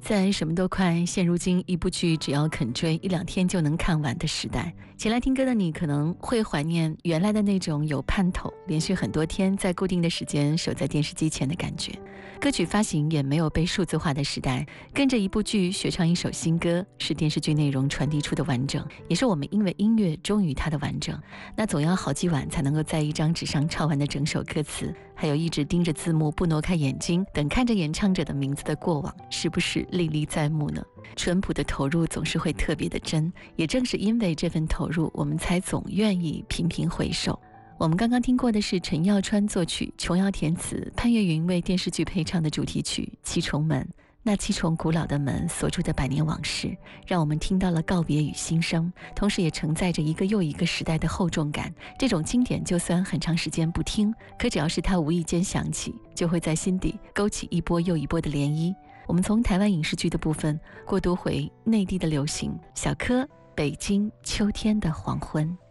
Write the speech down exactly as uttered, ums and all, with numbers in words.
在什么都快，现如今一部剧只要肯追，一两天就能看完的时代。前来听歌的你可能会怀念原来的那种有盼头，连续很多天在固定的时间守在电视机前的感觉。歌曲发行也没有被数字化的时代，跟着一部剧学唱一首新歌，是电视剧内容传递出的完整，也是我们因为音乐忠于它的完整。那总要好几晚才能够在一张纸上唱完的整首歌词，还有一直盯着字幕不挪开眼睛，等看着演唱者的名字的过往，是不是历历在目呢？淳朴的投入总是会特别的真，也正是因为这份投入，我们才总愿意频频回首。我们刚刚听过的是陈耀川作曲，琼瑶填词，潘越云为电视剧配唱的主题曲《七重门》。那七重古老的门锁住的百年往事，让我们听到了告别与新生，同时也承载着一个又一个时代的厚重感。这种经典就算很长时间不听，可只要是它无意间响起，就会在心底勾起一波又一波的涟漪。我们从台湾影视剧的部分过渡回内地的流行，小柯《北京秋天的黄昏》。